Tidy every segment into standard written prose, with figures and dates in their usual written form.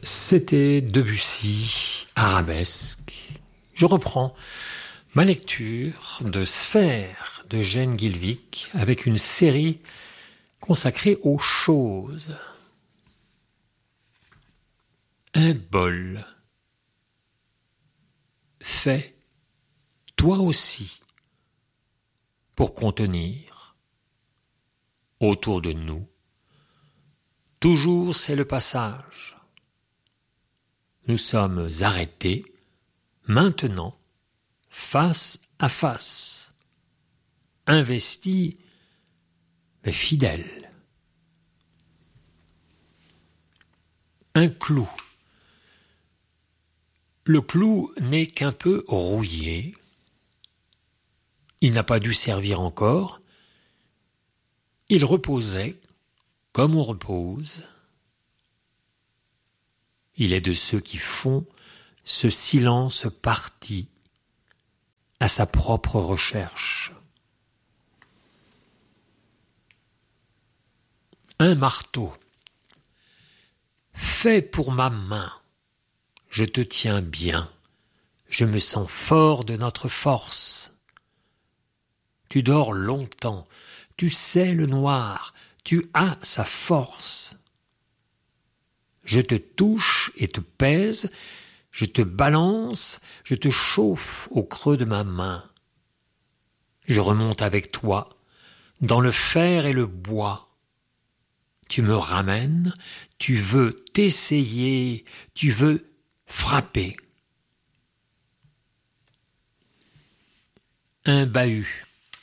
C'était Debussy, Arabesque. Je reprends ma lecture de Sphère de Jane Gilvik avec une série consacrée aux choses. Un bol. Fait, toi aussi, pour contenir. Autour de nous, toujours c'est le passage. Nous sommes arrêtés, maintenant, face à face, investis, mais fidèles. Un clou. Le clou n'est qu'un peu rouillé. Il n'a pas dû servir encore. Il reposait comme on repose. Il est de ceux qui font ce silence parti à sa propre recherche. Un marteau. Fait pour ma main. Je te tiens bien. Je me sens fort de notre force. Tu dors longtemps. Tu sais le noir. Tu as sa force. Je te touche et te pèse, je te balance, je te chauffe au creux de ma main. Je remonte avec toi, dans le fer et le bois. Tu me ramènes, tu veux t'essayer, tu veux frapper. Un bahut.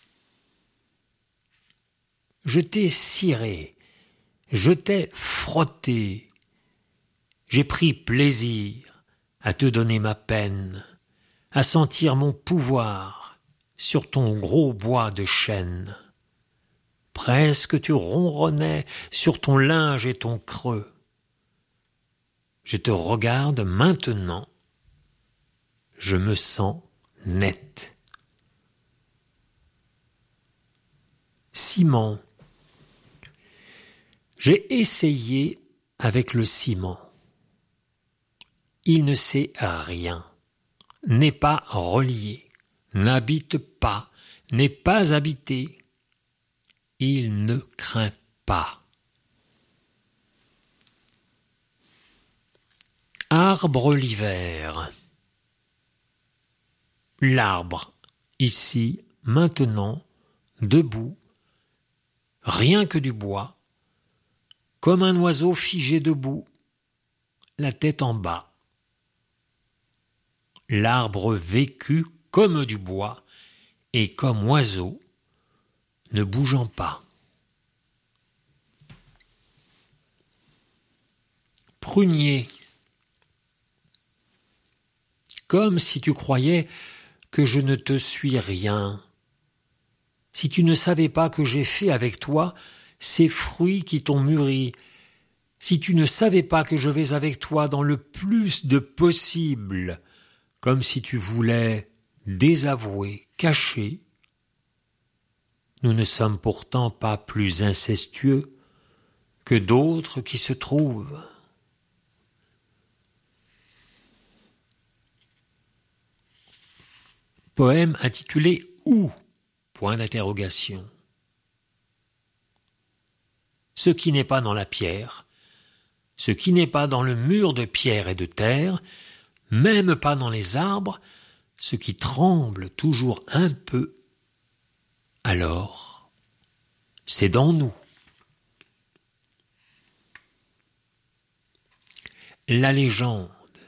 Je t'ai ciré, je t'ai frotté. J'ai pris plaisir à te donner ma peine, à sentir mon pouvoir sur ton gros bois de chêne. Presque tu ronronnais sur ton linge et ton creux. Je te regarde maintenant, je me sens net. Ciment. J'ai essayé avec le ciment. Il ne sait rien, n'est pas relié, n'habite pas, n'est pas habité. Il ne craint pas. Arbre l'hiver. L'arbre, ici, maintenant, debout, rien que du bois, comme un oiseau figé debout, la tête en bas. L'arbre vécu comme du bois et comme oiseau, ne bougeant pas. Prunier. Comme si tu croyais que je ne te suis rien, si tu ne savais pas que j'ai fait avec toi ces fruits qui t'ont mûri, si tu ne savais pas que je vais avec toi dans le plus de possible, comme si tu voulais désavouer, cacher. Nous ne sommes pourtant pas plus incestueux que d'autres qui se trouvent. Poème intitulé « Où ?» point d'interrogation. Ce qui n'est pas dans la pierre, ce qui n'est pas dans le mur de pierre et de terre, même pas dans les arbres, ce qui tremble toujours un peu, alors, c'est dans nous. La légende.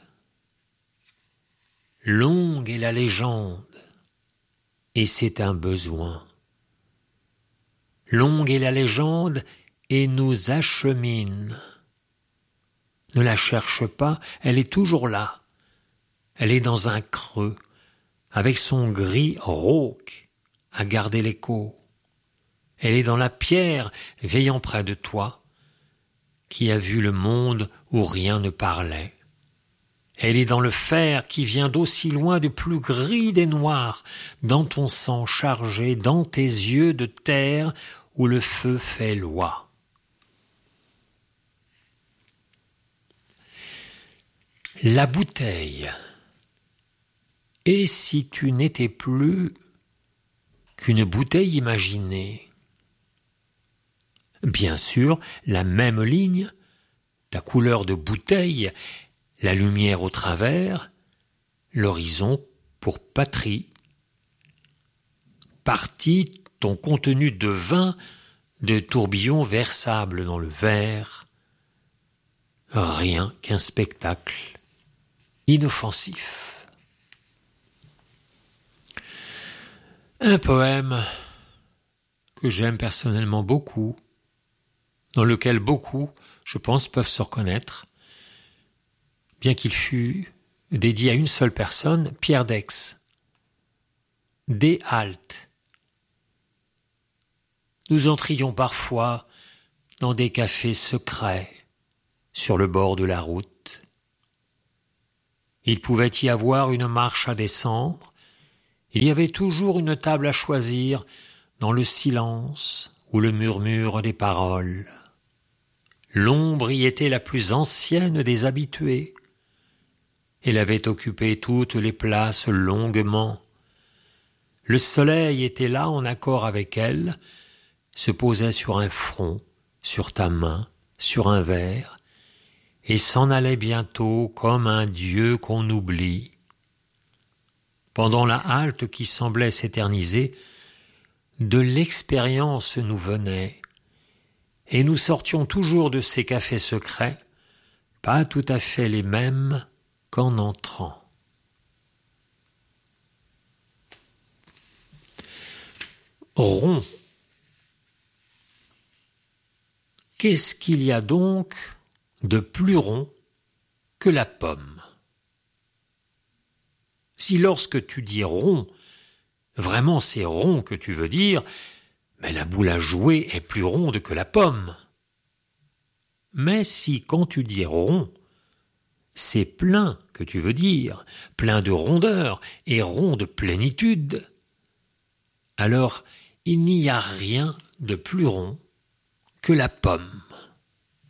Longue est la légende, et c'est un besoin. Longue est la légende, et nous achemine. Ne la cherche pas, elle est toujours là. Elle est dans un creux, avec son gris rauque à garder l'écho. Elle est dans la pierre, veillant près de toi, qui a vu le monde où rien ne parlait. Elle est dans le fer qui vient d'aussi loin du plus gris des noirs, dans ton sang chargé, dans tes yeux de terre où le feu fait loi. La bouteille. Et si tu n'étais plus qu'une bouteille imaginée? Bien sûr, la même ligne, ta couleur de bouteille, la lumière au travers, l'horizon pour patrie. Parti ton contenu de vin, de tourbillon versable dans le verre, rien qu'un spectacle inoffensif. Un poème que j'aime personnellement beaucoup, dans lequel beaucoup, je pense, peuvent se reconnaître, bien qu'il fût dédié à une seule personne, Pierre Daix. Des haltes. Nous entrions parfois dans des cafés secrets sur le bord de la route. Il pouvait y avoir une marche à descendre, il y avait toujours une table à choisir dans le silence ou le murmure des paroles. L'ombre y était la plus ancienne des habituées. Elle avait occupé toutes les places longuement. Le soleil était là en accord avec elle, se posait sur un front, sur ta main, sur un verre, et s'en allait bientôt comme un dieu qu'on oublie. Pendant la halte qui semblait s'éterniser, de l'expérience nous venait, et nous sortions toujours de ces cafés secrets, pas tout à fait les mêmes qu'en entrant. Rond. Qu'est-ce qu'il y a donc de plus rond que la pomme? Si lorsque tu dis rond, vraiment c'est rond que tu veux dire, mais la boule à jouer est plus ronde que la pomme. Mais si quand tu dis rond, c'est plein que tu veux dire, plein de rondeur et rond de plénitude, alors il n'y a rien de plus rond que la pomme.